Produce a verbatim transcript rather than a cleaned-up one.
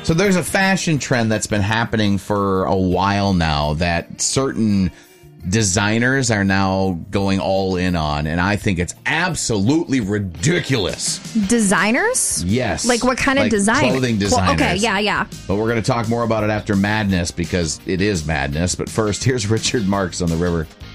So there's a fashion trend that's been happening for a while now that certain designers are now going all in on, and I think it's absolutely ridiculous. Designers? Yes. Like what kind of like design? Clothing designers. Well, okay, yeah, yeah. But we're going to talk more about it after Madness because it is madness. But first, here's Richard Marks on the River.